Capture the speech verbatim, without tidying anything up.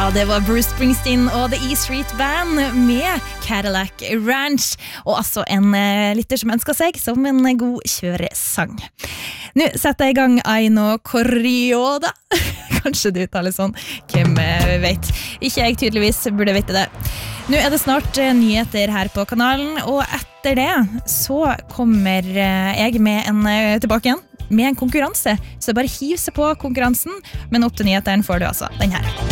Ja, det var Bruce Springsteen og The E Street Band med Cadillac Ranch, og altså en eh, lytter som ønsker seg som en god kjøresang. Nå setter jeg i gang Aino Corrioda. Kanskje du uttaler sånn, hvem vet. Ikke jeg tydeligvis burde vite det. Nå er det snart nyheter her på kanalen, og etter det så kommer jeg med en tilbake igjen med en konkurranse. Så bare hiv seg på konkurransen, men opp til nyheteren får du altså den her.